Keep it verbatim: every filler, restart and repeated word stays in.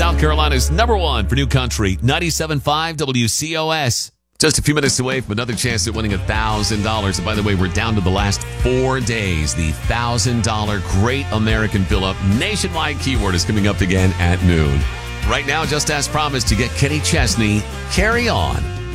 South Carolina's number one for new country, ninety-seven point five W C O S. Just a few minutes away from another chance at winning one thousand dollars. And by the way, we're down to the last four days. The one thousand dollars Great American Fill-Up nationwide keyword is coming up again at noon. Right now, just as promised, to get Kenny Chesney, Carry On.